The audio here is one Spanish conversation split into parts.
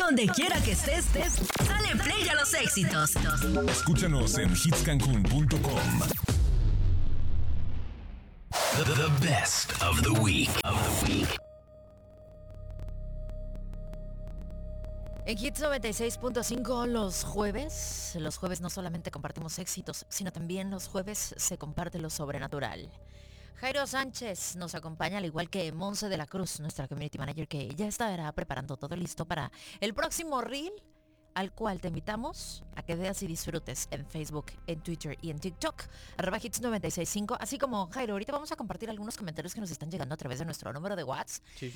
Donde quiera que estés, dale play a los éxitos. Escúchanos en hitscancun.com. The best of the week. En Hits 96.5 los jueves no solamente compartimos éxitos, sino también los jueves se comparte lo sobrenatural. Jairo Sánchez nos acompaña, al igual que Monse de la Cruz, nuestra community manager, que ya estará preparando todo listo para el próximo reel, al cual te invitamos a que veas y disfrutes en Facebook, en Twitter y en TikTok, @hits965, así como Jairo. Ahorita vamos a compartir algunos comentarios que nos están llegando a través de nuestro número de WhatsApp, Sí.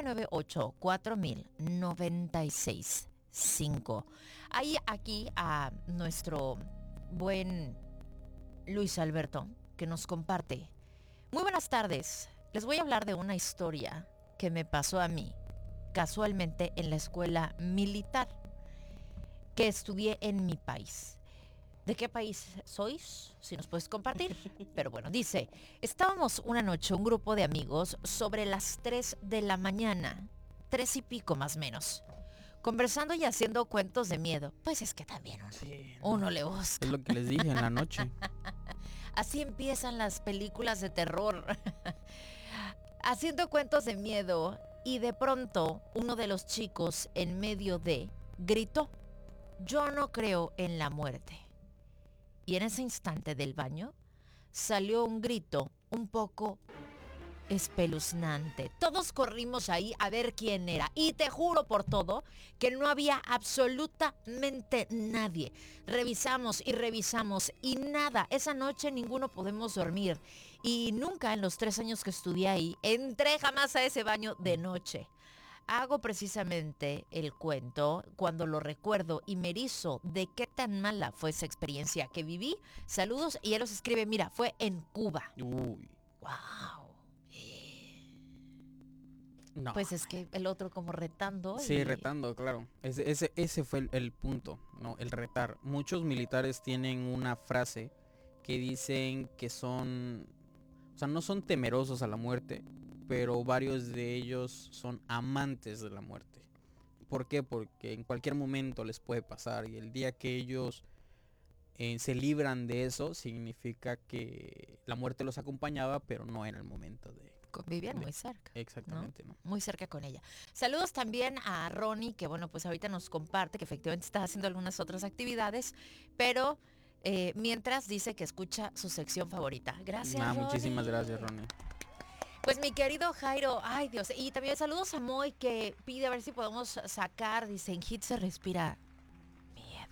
998-4000-965. Ahí aquí a nuestro buen Luis Alberto, que nos comparte. Muy buenas tardes, les voy a hablar de una historia que me pasó a mí, casualmente en la escuela militar que estudié en mi país. ¿De qué país sois? Si nos puedes compartir. Pero bueno, dice, estábamos una noche, un grupo de amigos, sobre las 3 de la mañana, 3 y pico más o menos, conversando y haciendo cuentos de miedo. Pues es que también uno le busca. Es lo que les dije en la noche. Así empiezan las películas de terror. Haciendo cuentos de miedo, y de pronto uno de los chicos en medio gritó: yo no creo en la muerte. Y en ese instante del baño salió un grito un poco espeluznante. Todos corrimos ahí a ver quién era. Y te juro por todo que no había absolutamente nadie. Revisamos y nada. Esa noche ninguno podemos dormir. Y nunca en los 3 años que estudié ahí entré jamás a ese baño de noche. Hago precisamente el cuento cuando lo recuerdo y me erizo de qué tan mala fue esa experiencia que viví. Saludos, y él nos escribe, mira, fue en Cuba. Uy. Wow. No. Pues es que el otro como retando. Sí, retando, claro. Ese fue el punto, ¿no? El retar. Muchos militares tienen una frase que dicen que son... O sea, no son temerosos a la muerte, pero varios de ellos son amantes de la muerte. ¿Por qué? Porque en cualquier momento les puede pasar, y el día que ellos se libran de eso, significa que la muerte los acompañaba, pero no era el momento de... Convivían muy cerca. Exactamente, ¿no? Muy cerca con ella. Saludos también a Ronnie, que bueno, pues ahorita nos comparte que efectivamente está haciendo algunas otras actividades, pero mientras dice que escucha su sección favorita. Gracias, Ronnie. Muchísimas gracias, Ronnie. Pues mi querido Jairo, ay Dios, y también saludos a Moy, que pide a ver si podemos sacar, dice, en Hit se respira miedo.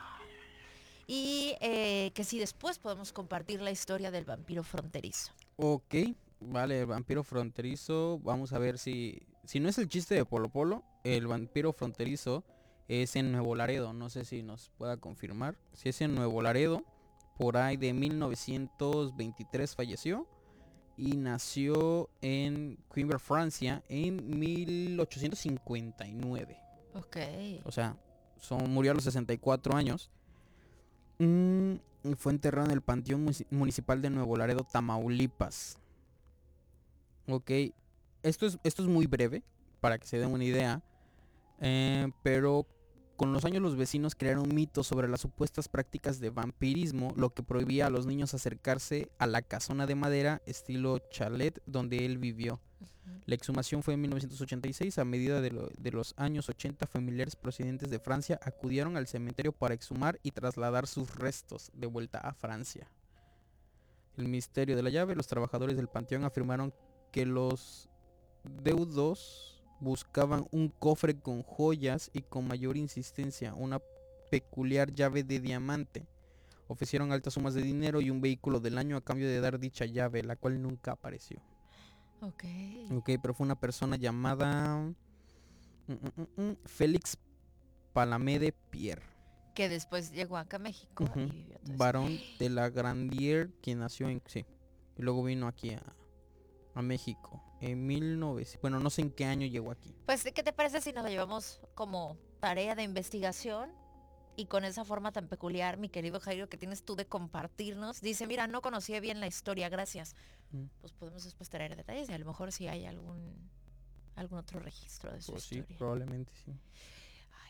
Y que si después podemos compartir la historia del vampiro fronterizo. Ok, vale, el vampiro fronterizo, vamos a ver si no es el chiste de Polo Polo, el vampiro fronterizo es en Nuevo Laredo, no sé si nos pueda confirmar. Si es en Nuevo Laredo, por ahí de 1923 falleció y nació en Coimbra, Francia, en 1859. Ok. O sea, murió a los 64 años. Fue enterrado en el Panteón Municipal de Nuevo Laredo, Tamaulipas. Ok, esto es muy breve, para que se den una idea. Pero con los años los vecinos crearon mitos sobre las supuestas prácticas de vampirismo, lo que prohibía a los niños acercarse a la casona de madera estilo chalet donde él vivió. La exhumación fue en 1986. A medida de los años 80, familiares procedentes de Francia acudieron al cementerio para exhumar y trasladar sus restos de vuelta a Francia. El misterio de la llave. Los trabajadores del panteón afirmaron que los deudos buscaban un cofre con joyas y, con mayor insistencia, una peculiar llave de diamante. Ofrecieron altas sumas de dinero y un vehículo del año a cambio de dar dicha llave, la cual nunca apareció. Ok, pero fue una persona llamada Félix Palamede Pierre, que después llegó acá a México y vivió todo varón de la Grandier, quien nació en... Sí, y luego vino aquí a México en 1900. Bueno, no sé en qué año llegó aquí. Pues, ¿qué te parece si nos lo llevamos como tarea de investigación? Y con esa forma tan peculiar, mi querido Jairo, que tienes tú de compartirnos, dice, mira, no conocía bien la historia, gracias. Pues podemos después traer detalles y a lo mejor si hay algún otro registro de su historia. Sí, probablemente sí.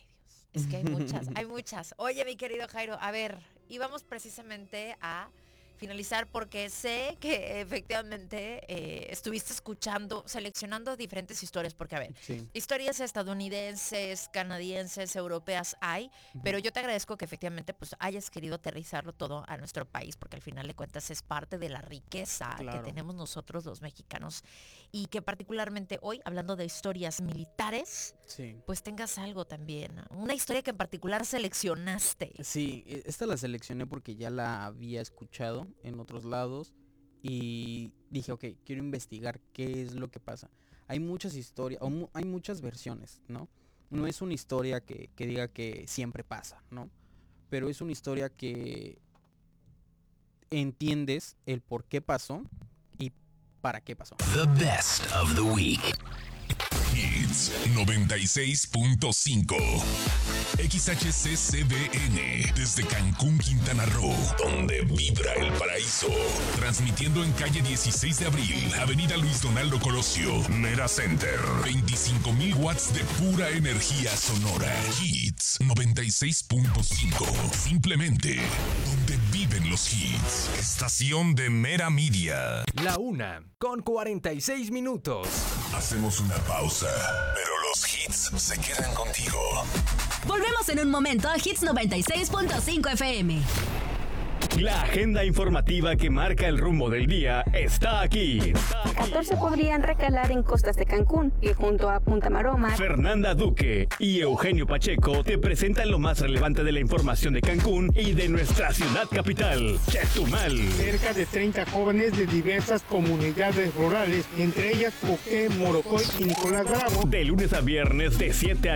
Es que hay muchas, hay muchas. Oye, mi querido Jairo, a ver, íbamos precisamente a finalizar porque sé que efectivamente estuviste escuchando, seleccionando diferentes historias, porque a ver, Sí. historias estadounidenses, canadienses, europeas hay, pero yo te agradezco que efectivamente pues hayas querido aterrizarlo todo a nuestro país, porque al final de cuentas es parte de la riqueza Claro. que tenemos nosotros los mexicanos y que particularmente hoy, hablando de historias militares, Sí. pues tengas algo también, ¿no? Una historia que en particular seleccionaste. Sí, esta la seleccioné porque ya la había escuchado en otros lados y dije, ok, quiero investigar qué es lo que pasa. Hay muchas historias, hay muchas versiones, ¿no? No es una historia que diga que siempre pasa, ¿no? Pero es una historia que entiendes el por qué pasó y para qué pasó. The best of the week. Hits 96.5. XHCCDN desde Cancún, Quintana Roo, donde vibra el paraíso. Transmitiendo en calle 16 de abril, avenida Luis Donaldo Colosio, Mera Center. 25,000 watts de pura energía sonora. Hits 96.5. Simplemente donde viven los hits. Estación de Mera Media. La 1:46. Hacemos una pausa, pero los hits se quedan contigo. Volvemos en un momento a Hits 96.5 FM. La agenda informativa que marca el rumbo del día está aquí. 14 podrían recalar en costas de Cancún y junto a Punta Maroma. Fernanda Duque y Eugenio Pacheco te presentan lo más relevante de la información de Cancún y de nuestra ciudad capital, Chetumal. Cerca de 30 jóvenes de diversas comunidades rurales, entre ellas Coqué, Morocoy y Nicolás Bravo. De lunes a viernes de 7 a